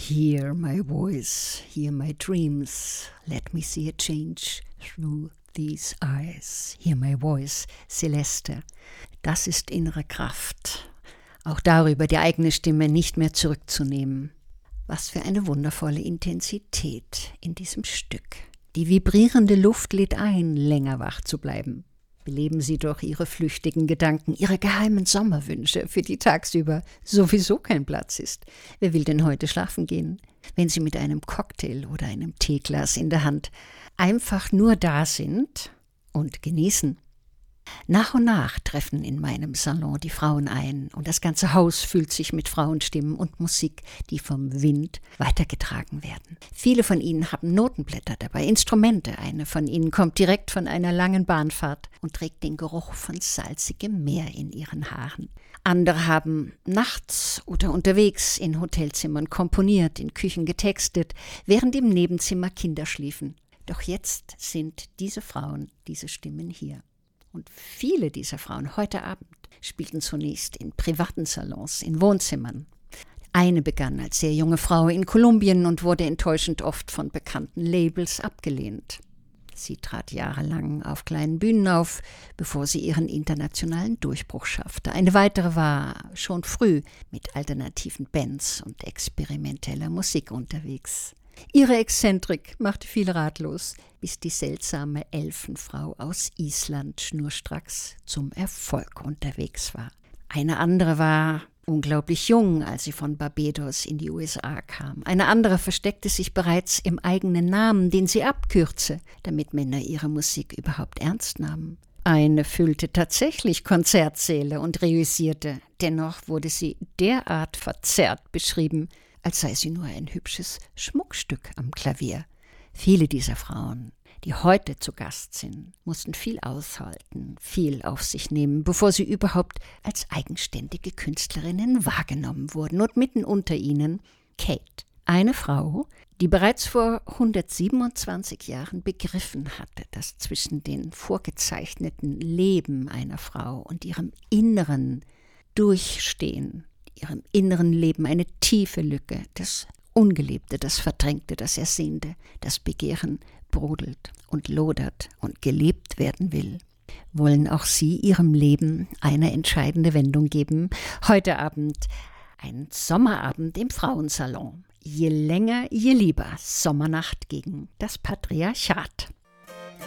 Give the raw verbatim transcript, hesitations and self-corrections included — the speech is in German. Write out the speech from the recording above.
Hear my voice, hear my dreams, let me see a change through these eyes. Hear my voice, Celeste. Das ist innere Kraft. Auch darüber die eigene Stimme nicht mehr zurückzunehmen. Was für eine wundervolle Intensität in diesem Stück. Die vibrierende Luft lädt ein, länger wach zu bleiben. Beleben Sie doch Ihre flüchtigen Gedanken, Ihre geheimen Sommerwünsche, für die tagsüber sowieso kein Platz ist. Wer will denn heute schlafen gehen, wenn Sie mit einem Cocktail oder einem Teeglas in der Hand einfach nur da sind und genießen? Nach und nach treffen in meinem Salon die Frauen ein und das ganze Haus füllt sich mit Frauenstimmen und Musik, die vom Wind weitergetragen werden. Viele von ihnen haben Notenblätter dabei, Instrumente. Eine von ihnen kommt direkt von einer langen Bahnfahrt und trägt den Geruch von salzigem Meer in ihren Haaren. Andere haben nachts oder unterwegs in Hotelzimmern komponiert, in Küchen getextet, während im Nebenzimmer Kinder schliefen. Doch jetzt sind diese Frauen, diese Stimmen hier. Und viele dieser Frauen heute Abend spielten zunächst in privaten Salons, in Wohnzimmern. Eine begann als sehr junge Frau in Kolumbien und wurde enttäuschend oft von bekannten Labels abgelehnt. Sie trat jahrelang auf kleinen Bühnen auf, bevor sie ihren internationalen Durchbruch schaffte. Eine weitere war schon früh mit alternativen Bands und experimenteller Musik unterwegs. Ihre Exzentrik machte viel ratlos, bis die seltsame Elfenfrau aus Island schnurstracks zum Erfolg unterwegs war. Eine andere war unglaublich jung, als sie von Barbados in die U S A kam. Eine andere versteckte sich bereits im eigenen Namen, den sie abkürze, damit Männer ihre Musik überhaupt ernst nahmen. Eine füllte tatsächlich Konzertsäle und reüssierte. Dennoch wurde sie derart verzerrt beschrieben, als sei sie nur ein hübsches Schmuckstück am Klavier. Viele dieser Frauen, die heute zu Gast sind, mussten viel aushalten, viel auf sich nehmen, bevor sie überhaupt als eigenständige Künstlerinnen wahrgenommen wurden. Und mitten unter ihnen Kate, eine Frau, die bereits vor hundertsiebenundzwanzig Jahren begriffen hatte, dass zwischen den vorgezeichneten Leben einer Frau und ihrem inneren Durchstehen, ihrem inneren Leben eine tiefe Lücke, das Ungelebte, das Verdrängte, das Ersehnte, das Begehren brodelt und lodert und gelebt werden will. Wollen auch Sie Ihrem Leben eine entscheidende Wendung geben? Heute Abend ein Sommerabend im Frauensalon. Je länger, je lieber. Sommernacht gegen das Patriarchat.